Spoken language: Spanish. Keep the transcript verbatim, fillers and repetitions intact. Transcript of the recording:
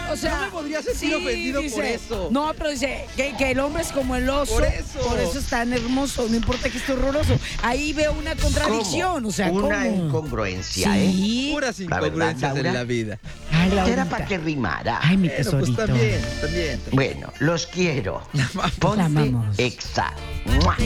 o sea, no me podría sentir sí, ofendido dice, por eso. No, pero dice que, que el hombre es como el oso. Por eso. Por eso es tan hermoso. No importa que esté horroroso. Ahí veo una contradicción. ¿Cómo? O sea, Una ¿cómo? incongruencia, ¿eh? Sí. Puras La verdad, incongruencias en Laura. la vida. Ay, Era Laurita. para que rimara. Ay, mi Pero pues tesorito. también, también. también. Bueno, los quiero. La amamos. Ponte La amamos. Exa. ¡Mua!